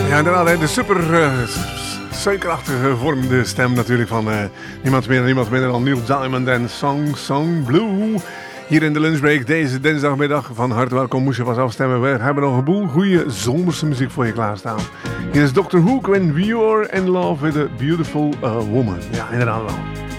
Ja, inderdaad, de super suikerachtig gevormde stem natuurlijk van niemand minder dan Neil Diamond en Song Blue. Hier in de lunchbreak deze dinsdagmiddag. Van harte welkom, moest je vast afstemmen. We hebben nog een boel goede zomerse muziek voor je klaarstaan. Hier is Dr. Hook when we are in love with a beautiful woman. Ja, inderdaad wel.